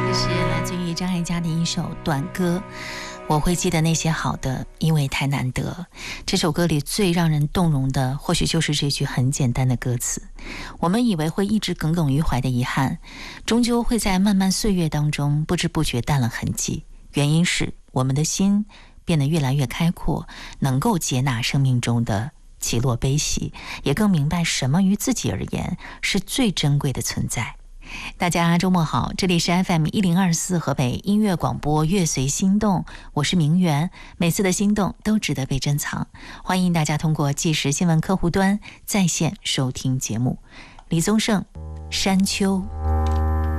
这是来自于张艾嘉的一首短歌，我会记得那些好的，因为太难得。这首歌里最让人动容的，或许就是这句很简单的歌词。我们以为会一直耿耿于怀的遗憾，终究会在漫漫岁月当中不知不觉淡了痕迹。原因是我们的心变得越来越开阔，能够接纳生命中的起落悲喜，也更明白什么于自己而言是最珍贵的存在。大家周末好，这里是 FM1024 河北音乐广播乐随心动，我是明媛，每次的心动都值得被珍藏，欢迎大家通过即时新闻客户端在线收听节目。李宗盛，山丘。